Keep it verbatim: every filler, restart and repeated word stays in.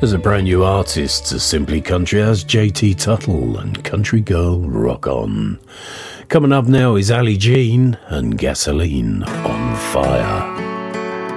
There's a brand new artist to Simply Country as J T Tuttle and Country Girl Rock On. Coming up now is Ali Jean and Gasoline on Fire.